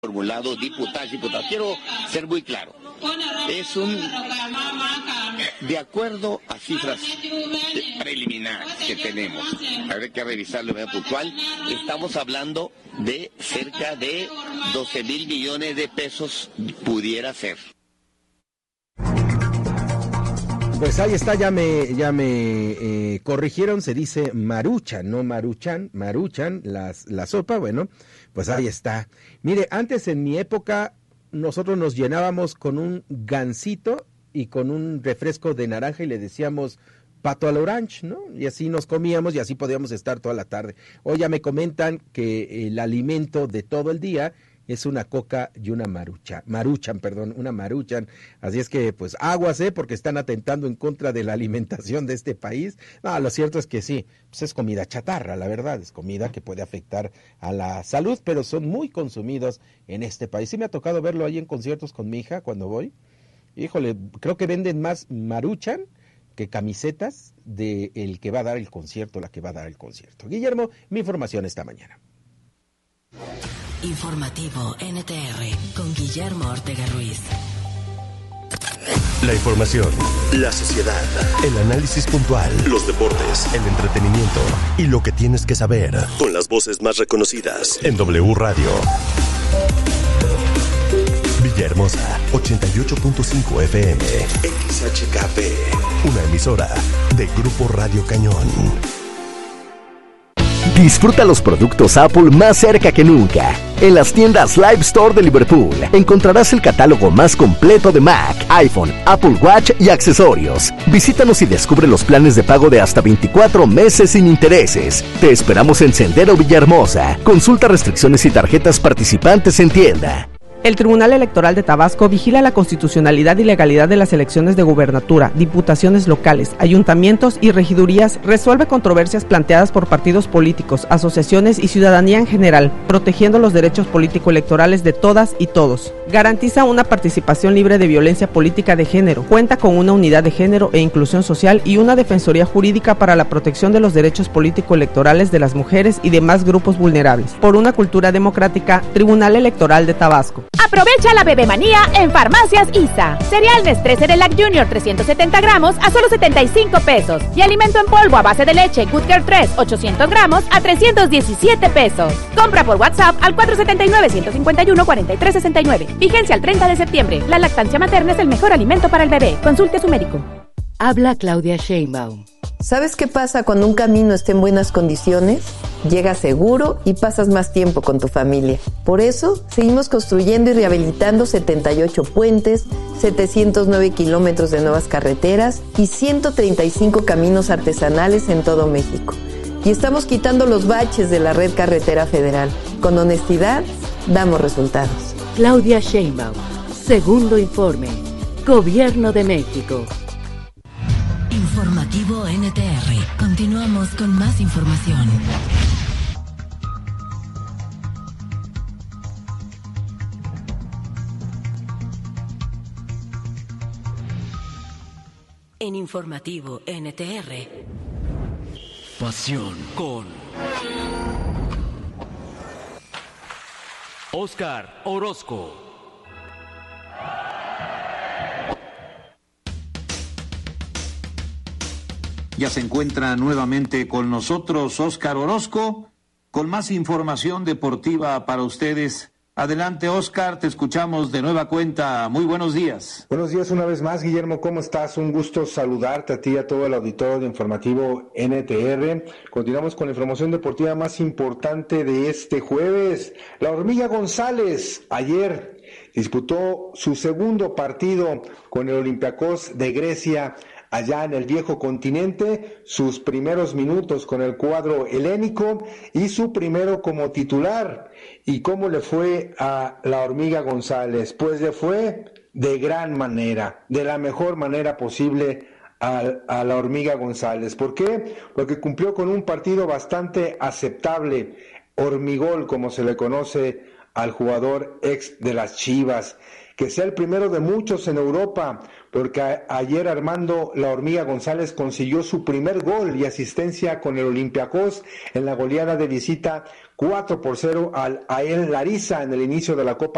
formulado diputados. Quiero ser muy claro. Es de acuerdo a cifras preliminares que tenemos, habrá que revisarlo de manera puntual, estamos hablando de cerca de 12,000 millones de pesos pudiera ser. Pues ahí está, ya me corrigieron, se dice Maruchan, no Maruchan, Maruchan, la sopa, bueno, pues ahí está. Mire, antes en mi época nosotros nos llenábamos con un gansito y con un refresco de naranja y le decíamos pato al orange, ¿no? Y así nos comíamos y así podíamos estar toda la tarde. Hoy ya me comentan que el alimento de todo el día es una coca y una una maruchan. Así es que, pues, aguas, porque están atentando en contra de la alimentación de este país. No, lo cierto es que sí, pues es comida chatarra, la verdad, es comida que puede afectar a la salud, pero son muy consumidos en este país. Sí me ha tocado verlo ahí en conciertos con mi hija cuando voy. Híjole, creo que venden más maruchan que camisetas de el que va a dar el concierto, la que va a dar el concierto. Guillermo, mi información esta mañana. Informativo NTR con Guillermo Ortega Ruiz. La información, la sociedad, el análisis puntual, los deportes, el entretenimiento y lo que tienes que saber con las voces más reconocidas en W Radio. Villahermosa, 88.5 FM, XHKP, una emisora de Grupo Radio Cañón. Disfruta los productos Apple más cerca que nunca. En las tiendas Live Store de Liverpool encontrarás el catálogo más completo de Mac, iPhone, Apple Watch y accesorios. Visítanos y descubre los planes de pago de hasta 24 meses sin intereses. Te esperamos en Sendero Villahermosa. Consulta restricciones y tarjetas participantes en tienda. El Tribunal Electoral de Tabasco vigila la constitucionalidad y legalidad de las elecciones de gubernatura, diputaciones locales, ayuntamientos y regidurías, resuelve controversias planteadas por partidos políticos, asociaciones y ciudadanía en general, protegiendo los derechos político-electorales de todas y todos. Garantiza una participación libre de violencia política de género, cuenta con una unidad de género e inclusión social y una defensoría jurídica para la protección de los derechos político-electorales de las mujeres y demás grupos vulnerables. Por una cultura democrática, Tribunal Electoral de Tabasco. Aprovecha la bebemanía en Farmacias ISA. Cereal Nestlé Cerelac Junior 370 gramos a solo 75 pesos. Y alimento en polvo a base de leche Good Care 3 800 gramos a 317 pesos. Compra por WhatsApp al 479-151-4369. Vigencia al 30 de septiembre. La lactancia materna es el mejor alimento para el bebé. Consulte a su médico. Habla Claudia Sheinbaum. ¿Sabes qué pasa cuando un camino está en buenas condiciones? Llegas seguro y pasas más tiempo con tu familia. Por eso, seguimos construyendo y rehabilitando 78 puentes, 709 kilómetros de nuevas carreteras y 135 caminos artesanales en todo México. Y estamos quitando los baches de la red carretera federal. Con honestidad, damos resultados. Claudia Sheinbaum. Segundo informe. Gobierno de México. Informativo NTR. Continuamos con más información. En Informativo NTR. Pasión con Óscar Orozco. Ya se encuentra nuevamente con nosotros Óscar Orozco con más información deportiva para ustedes. Adelante, Óscar, te escuchamos de nueva cuenta. Muy buenos días. Buenos días una vez más, Guillermo, ¿cómo estás? Un gusto saludarte a ti y a todo el auditorio de Informativo NTR. Continuamos con la información deportiva más importante de este jueves. La Hormiga González ayer disputó su segundo partido con el Olympiacos de Grecia allá en el viejo continente, sus primeros minutos con el cuadro helénico y su primero como titular. ¿Y cómo le fue a la Hormiga González? Pues le fue de gran manera, de la mejor manera posible a la Hormiga González. ¿Por qué? Porque cumplió con un partido bastante aceptable, hormigol como se le conoce al jugador ex de las Chivas. Que sea el primero de muchos en Europa, porque ayer Armando La Hormiga González consiguió su primer gol y asistencia con el Olympiacos en la goleada de visita 4-0 al AEL Larissa en el inicio de la Copa